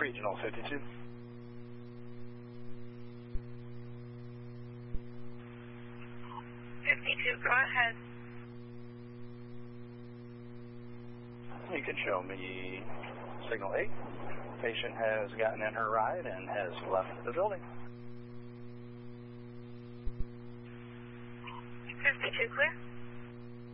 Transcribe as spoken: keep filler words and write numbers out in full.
Regional fifty-two. fifty-two, go ahead. You can show me signal eight. Patient has gotten in her ride and has left the building. fifty-two, clear.